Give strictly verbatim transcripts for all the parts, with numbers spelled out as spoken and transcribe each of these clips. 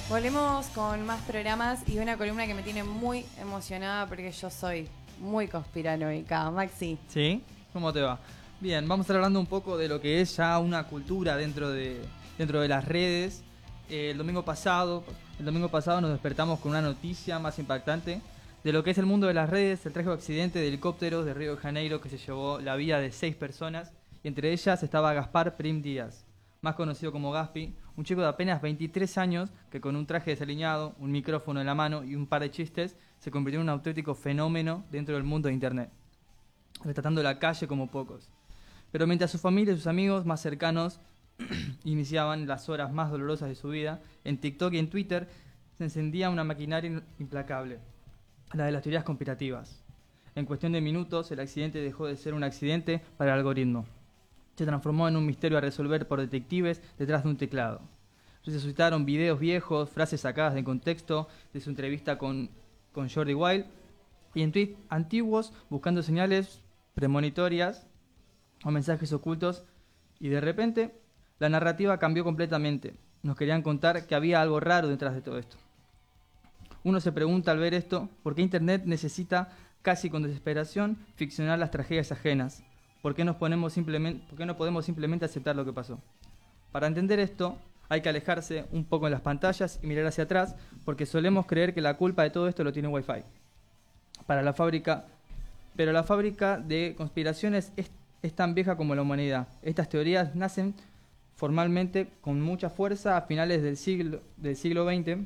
Volvemos con más programas y una columna que me tiene muy emocionada porque yo soy muy conspiranoica. Maxi. ¿Sí? ¿Cómo te va? Bien, vamos a estar hablando un poco de lo que es ya una cultura dentro de, dentro de las redes. Eh, el domingo pasado, el domingo pasado nos despertamos con una noticia más impactante de lo que es el mundo de las redes, el trágico accidente de helicópteros de Río de Janeiro que se llevó la vida de seis personas y entre ellas estaba Gaspar Prim Díaz, más conocido como Gaspi, un chico de apenas veintitrés años que con un traje desaliñado, un micrófono en la mano y un par de chistes se convirtió en un auténtico fenómeno dentro del mundo de internet, retratando la calle como pocos. Pero mientras su familia y sus amigos más cercanos iniciaban las horas más dolorosas de su vida, en TikTok y en Twitter se encendía una maquinaria implacable, la de las teorías conspirativas. En cuestión de minutos, el accidente dejó de ser un accidente para el algoritmo. Se transformó en un misterio a resolver por detectives detrás de un teclado. Resucitaron videos viejos, frases sacadas de contexto de su entrevista con, con Jordi Wild y en tweets antiguos buscando señales premonitorias o mensajes ocultos y de repente la narrativa cambió completamente. Nos querían contar que había algo raro detrás de todo esto. Uno se pregunta al ver esto, ¿por qué Internet necesita casi con desesperación ficcionar las tragedias ajenas? ¿Por qué, nos ponemos simplemente, ¿Por qué no podemos simplemente aceptar lo que pasó? Para entender esto, hay que alejarse un poco en las pantallas y mirar hacia atrás, porque solemos creer que la culpa de todo esto lo tiene Wi-Fi. Para la fábrica, pero la fábrica de conspiraciones es, es tan vieja como la humanidad. Estas teorías nacen formalmente con mucha fuerza a finales del siglo, del siglo veinte,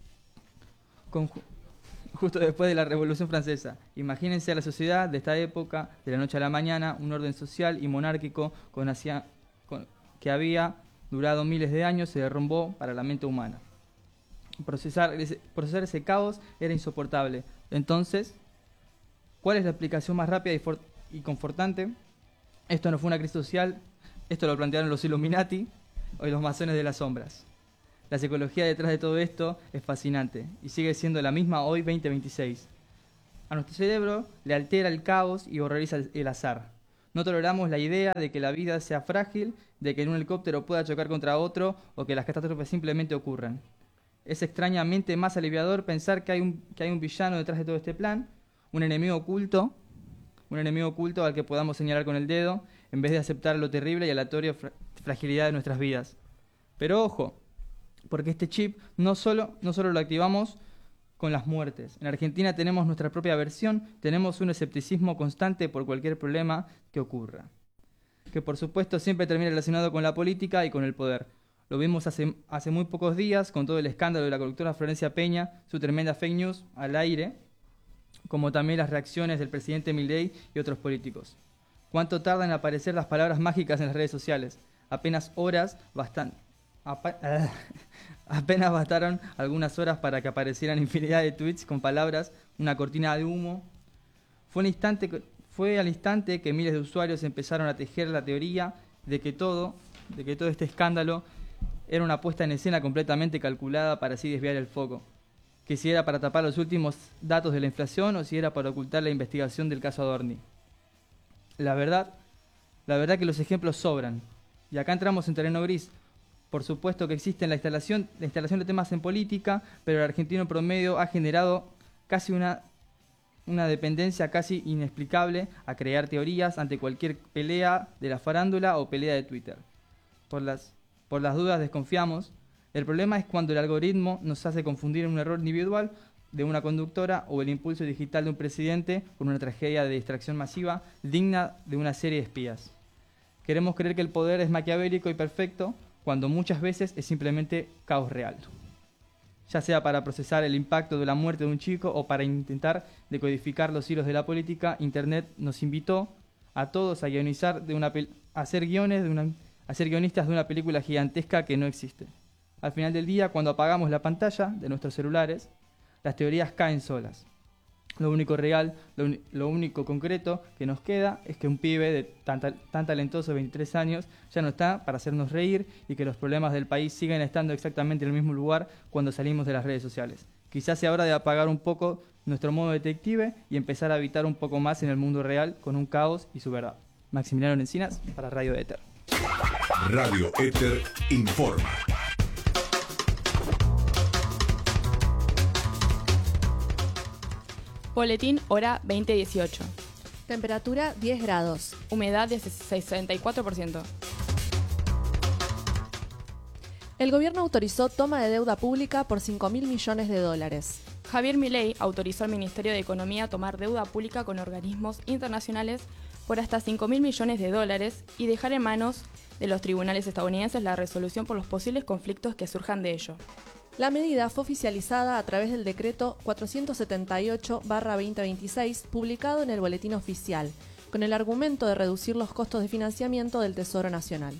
con, justo después de la Revolución Francesa. Imagínense a la sociedad de esta época, de la noche a la mañana, un orden social y monárquico con hacia, con, que había durado miles de años se derrumbó para la mente humana. Procesar ese, procesar ese caos era insoportable. Entonces, ¿cuál es la explicación más rápida y, for, y confortante? Esto no fue una crisis social, esto lo plantearon los Illuminati o los masones de las sombras. La psicología detrás de todo esto es fascinante y sigue siendo la misma hoy veinte veintiséis. A nuestro cerebro le altera el caos y horroriza el azar. No toleramos la idea de que la vida sea frágil, de que un helicóptero pueda chocar contra otro o que las catástrofes simplemente ocurran. Es extrañamente más aliviador pensar que hay un, que hay un villano detrás de todo este plan, un enemigo oculto, un enemigo oculto al que podamos señalar con el dedo, en vez de aceptar lo terrible y aleatoria fra- fragilidad de nuestras vidas. Pero ojo, porque este chip no solo, no solo lo activamos con las muertes. En Argentina tenemos nuestra propia versión, tenemos un escepticismo constante por cualquier problema que ocurra, que por supuesto siempre termina relacionado con la política y con el poder. Lo vimos hace, hace muy pocos días con todo el escándalo de la conductora Florencia Peña, su tremenda fake news al aire, como también las reacciones del presidente Milei y otros políticos. ¿Cuánto tardan en aparecer las palabras mágicas en las redes sociales? Apenas horas bastan, apa, uh, apenas bastaron algunas horas para que aparecieran infinidad de tweets con palabras, una cortina de humo. Fue, un instante, fue al instante que miles de usuarios empezaron a tejer la teoría de que todo, de que todo este escándalo era una puesta en escena completamente calculada para así desviar el foco. Que si era para tapar los últimos datos de la inflación o si era para ocultar la investigación del caso Adorni. La verdad, la verdad que los ejemplos sobran. Y acá entramos en terreno gris. Por supuesto que existe la instalación, la instalación de temas en política, pero el argentino promedio ha generado casi una, una dependencia casi inexplicable a crear teorías ante cualquier pelea de la farándula o pelea de Twitter. Por las, por las dudas desconfiamos. El problema es cuando el algoritmo nos hace confundir un error individual de una conductora o el impulso digital de un presidente con una tragedia de distracción masiva digna de una serie de espías. Queremos creer que el poder es maquiavélico y perfecto cuando muchas veces es simplemente caos real. Ya sea para procesar el impacto de la muerte de un chico o para intentar decodificar los hilos de la política, Internet nos invitó a todos a guionizar de una pel- a hacer guiones de una, a ser guionistas de una película gigantesca que no existe. Al final del día, cuando apagamos la pantalla de nuestros celulares, las teorías caen solas. Lo único real, lo, un, lo único concreto que nos queda es que un pibe de tan, tan talentoso de veintitrés años ya no está para hacernos reír y que los problemas del país siguen estando exactamente en el mismo lugar cuando salimos de las redes sociales. Quizás sea hora de apagar un poco nuestro modo detective y empezar a habitar un poco más en el mundo real con un caos y su verdad. Maximiliano Encinas para Radio Éter. Radio Éter informa. Boletín hora veinte dieciocho. Temperatura diez grados. Humedad de sesenta y cuatro por ciento. El gobierno autorizó toma de deuda pública por cinco mil millones de dólares. Javier Milei autorizó al Ministerio de Economía a tomar deuda pública con organismos internacionales por hasta cinco mil millones de dólares y dejar en manos de los tribunales estadounidenses la resolución por los posibles conflictos que surjan de ello. La medida fue oficializada a través del decreto cuatrocientos setenta y ocho barra veinte veintiséis, publicado en el Boletín Oficial, con el argumento de reducir los costos de financiamiento del Tesoro Nacional.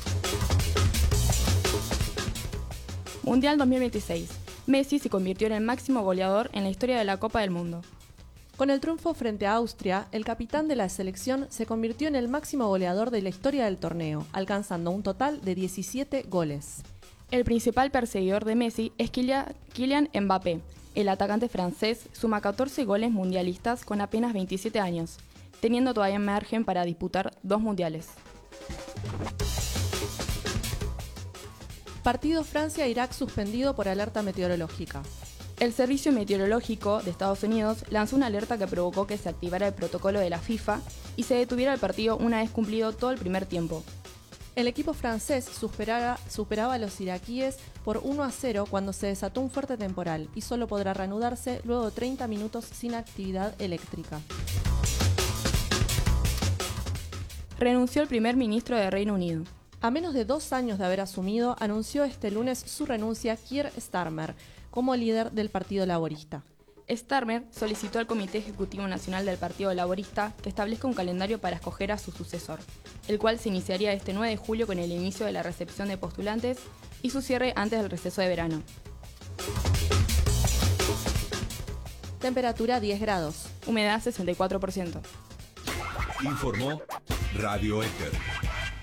Mundial dos mil veintiséis. Messi se convirtió en el máximo goleador en la historia de la Copa del Mundo. Con el triunfo frente a Austria, el capitán de la selección se convirtió en el máximo goleador de la historia del torneo, alcanzando un total de diecisiete goles. El principal perseguidor de Messi es Kylian Mbappé. El atacante francés suma catorce goles mundialistas con apenas veintisiete años, teniendo todavía margen para disputar dos mundiales. Partido Francia-Irak suspendido por alerta meteorológica. El Servicio Meteorológico de Estados Unidos lanzó una alerta que provocó que se activara el protocolo de la FIFA y se detuviera el partido una vez cumplido todo el primer tiempo. El equipo francés superaba, superaba a los iraquíes por uno a cero cuando se desató un fuerte temporal y solo podrá reanudarse luego de treinta minutos sin actividad eléctrica. Renunció el primer ministro de Reino Unido. A menos de dos años de haber asumido, anunció este lunes su renuncia Keir Starmer como líder del Partido Laborista. Starmer solicitó al Comité Ejecutivo Nacional del Partido Laborista que establezca un calendario para escoger a su sucesor, el cual se iniciaría este nueve de julio con el inicio de la recepción de postulantes y su cierre antes del receso de verano. Temperatura diez grados. Humedad sesenta y cuatro por ciento. Informó Radio Éter.